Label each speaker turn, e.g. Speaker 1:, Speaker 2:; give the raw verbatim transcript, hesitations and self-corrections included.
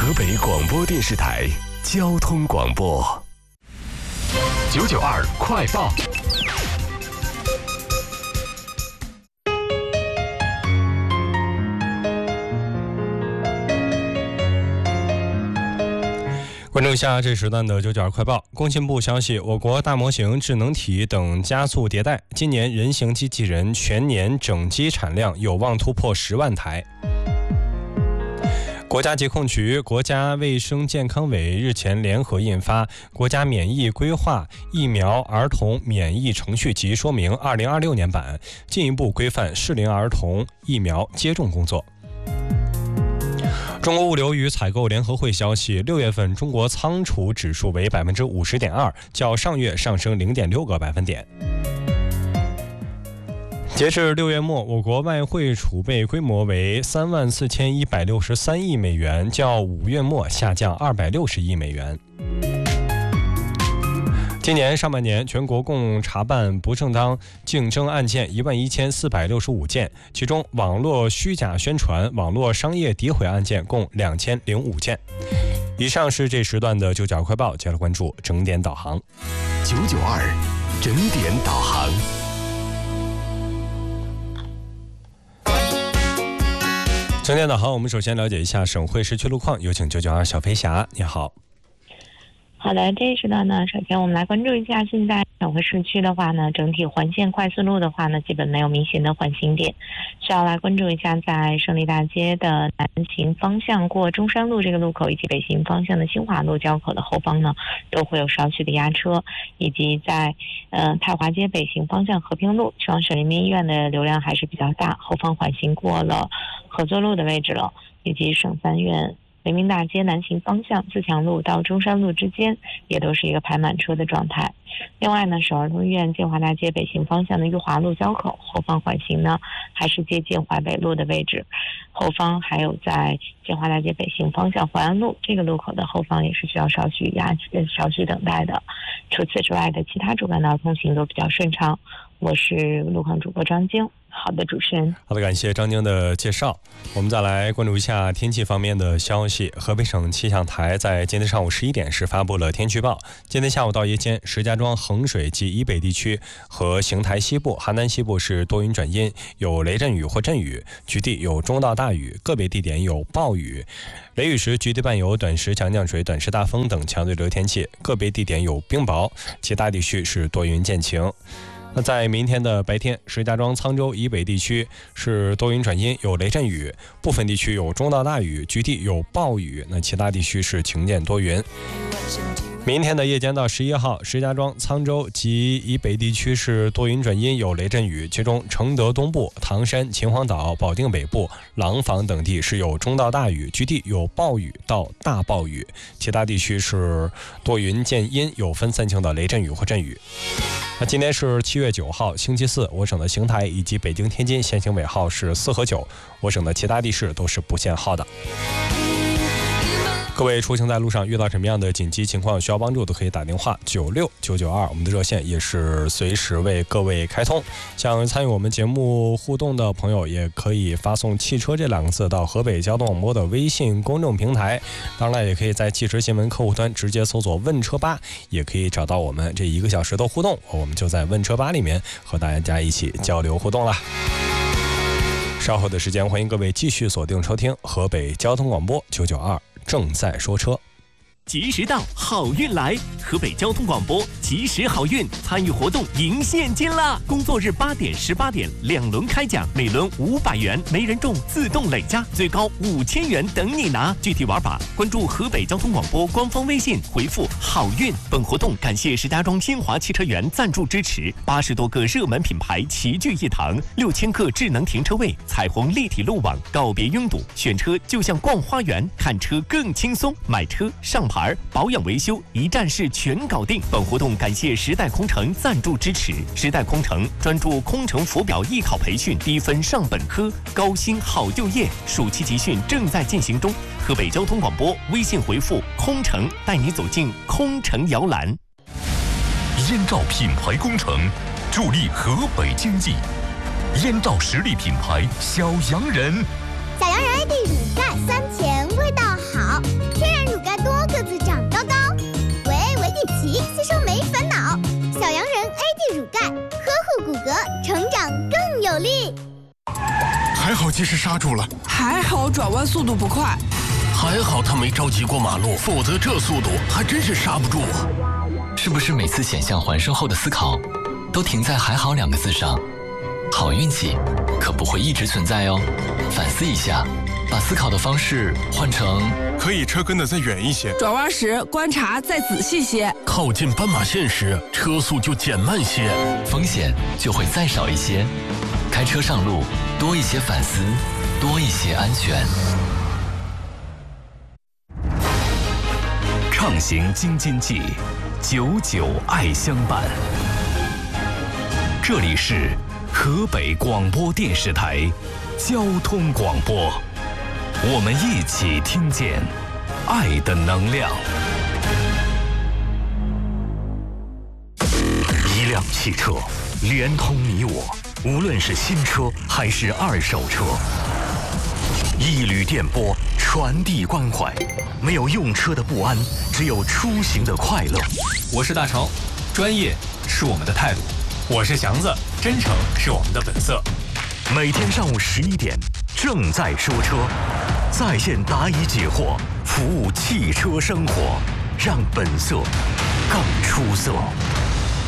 Speaker 1: 河北广播电视台交通广播九九二快报。关注一下这时段的九九二快报。工信部消息，我国大模型、智能体等加速迭代，今年人形机器人全年整机产量有望突破十万台。国家疾控局、国家卫生健康委日前联合印发《国家免疫规划疫苗儿童免疫程序及说明（二零二六年版）》，进一步规范适龄儿童疫苗接种工作。中国物流与采购联合会消息，六月份中国仓储指数为百分之五十点二，较上月上升零点六个百分点。截至六月末，我国外汇储备规模为三万四千一百六十三亿美元，较五月末下降二百六十亿美元。今年上半年，全国共查办不正当竞争案件一万一千四百六十五件，其中网络虚假宣传、网络商业诋毁案件共两千零五件。以上是这时段的九九二快报，接下来关注整点导航。九九二整点导航。整点导航，我们首先了解一下省会市区路况，有请九九二小飞侠，你好。
Speaker 2: 好的，这一时段呢，首先我们来关注一下，现在省会市区的话呢，整体环线快速路的话呢，基本没有明显的缓行点，需要来关注一下，在胜利大街的南行方向过中山路这个路口，以及北行方向的新华路交口的后方呢，都会有少许的压车，以及在呃太华街北行方向和平路去往省人民医院的流量还是比较大，后方缓行过了合作路的位置了，以及省三院人民大街南行方向自强路到中山路之间也都是一个排满车的状态。另外呢，省儿童医院建华大街北行方向的裕华路交口后方缓行呢还是接近淮北路的位置，后方还有在建华大街北行方向淮安路这个路口的后方也是需要稍许压稍许等待的。除此之外的其他主干道通行都比较顺畅。我是路况主播张晶。好的，主持人。
Speaker 1: 好的，感谢张晶的介绍。我们再来关注一下天气方面的消息。河北省气象台在今天上午十一点时发布了天气预报。今天下午到夜间，石家庄、衡水及以北地区和邢台西部、邯郸西部是多云转阴，有雷阵雨或阵雨，局地有中到大雨，个别地点有暴雨。雷雨时，局地伴有短时强降水、短时大风等强对流天气，个别地点有冰雹，其他地区是多云见晴。那在明天的白天，石家庄、沧州以北地区是多云转阴，有雷阵雨，部分地区有中到大雨，局地有暴雨，那其他地区是晴间多云。明天的夜间到十一号，石家庄、沧州及以北地区是多云转阴，有雷阵雨，其中承德东部、唐山、秦皇岛、保定北部、廊坊等地是有中到大雨，局地有暴雨到大暴雨，其他地区是多云见阴，有分散性的雷阵雨或阵雨。那今天是七月九号，星期四，我省的邢台以及北京、天津限行尾号是四和九，我省的其他地市都是不限号的。各位出行在路上遇到什么样的紧急情况需要帮助，都可以打电话九六九九二，我们的热线也是随时为各位开通。想参与我们节目互动的朋友，也可以发送汽车这两个字到河北交通广播的微信公众平台，当然也可以在汽车新闻客户端直接搜索问车吧，也可以找到我们。这一个小时的互动，我们就在问车吧里面和大家一起交流互动了。稍后的时间，欢迎各位继续锁定收听河北交通广播九九二正在说车。
Speaker 3: 及时到，好运来！河北交通广播及时好运，参与活动赢现金啦！工作日八点、十八点两轮开奖，每轮五百元，没人中自动累加，最高五千元等你拿。具体玩法，关注河北交通广播官方微信，回复“好运”。本活动感谢石家庄新华汽车园赞助支持，八十多个热门品牌齐聚一堂，六千个智能停车位，彩虹立体路网，告别拥堵，选车就像逛花园，看车更轻松，买车上牌保养维修一站式全搞定。本活动感谢时代空乘赞助支持。时代空乘专注空乘浮表艺考培训，低分上本科，高薪好就业。暑期集训正在进行中。河北交通广播微信回复空乘，带你走进空乘摇篮。
Speaker 4: 燕赵品牌工程助力河北经济。燕赵实力品牌小洋人，
Speaker 5: 小洋人地理盖三千，味道好。 还好及时刹住了，
Speaker 6: 还好转弯速度不快，
Speaker 7: 还好他没着急过马路，否则这速度还真是刹不住啊！
Speaker 8: 是不是每次险象环生后的思考，都停在“还好”两个字上？好运气可不会一直存在哦，反思一下，把思考的方式换成
Speaker 5: 可以车跟得再远一些，
Speaker 6: 转弯时观察再仔细些，
Speaker 7: 靠近斑马线时车速就减慢些，
Speaker 8: 风险就会再少一些。开车上路，多一些反思，多一些安全。
Speaker 3: 畅行京津冀，久久爱相伴。这里是河北广播电视台交通广播，我们一起听见爱的能量。一辆汽车连通你我，无论是新车还是二手车。一缕电波传递关怀，没有用车的不安，只有出行的快乐。
Speaker 9: 我是大成，专业是我们的态度；我是祥子，真诚是我们的本色。
Speaker 3: 每天上午十一点，正在说车，在线答疑解惑，服务汽车生活，让本色更出色。